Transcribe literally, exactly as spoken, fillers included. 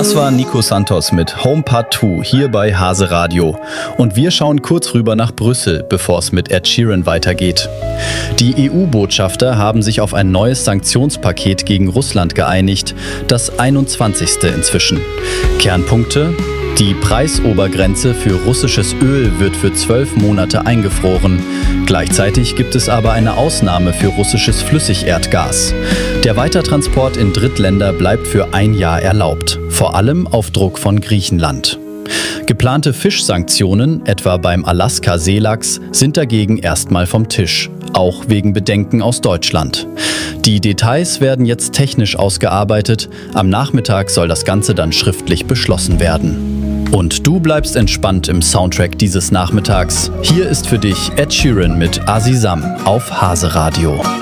Das war Nico Santos mit Home Part zwei hier bei Hase Radio. Und wir schauen kurz rüber nach Brüssel, bevor es mit Ed Sheeran weitergeht. Die E U-Botschafter haben sich auf ein neues Sanktionspaket gegen Russland geeinigt, das einundzwanzigste inzwischen. Kernpunkte: Die Preisobergrenze für russisches Öl wird für zwölf Monate eingefroren. Gleichzeitig gibt es aber eine Ausnahme für russisches Flüssigerdgas. Der Weitertransport in Drittländer bleibt für ein Jahr erlaubt, vor allem auf Druck von Griechenland. Geplante Fischsanktionen, etwa beim Alaska-Seelachs, sind dagegen erstmal vom Tisch, auch wegen Bedenken aus Deutschland. Die Details werden jetzt technisch ausgearbeitet, am Nachmittag soll das Ganze dann schriftlich beschlossen werden. Und du bleibst entspannt im Soundtrack dieses Nachmittags. Hier ist für dich Ed Sheeran mit Azizam auf Hase Radio.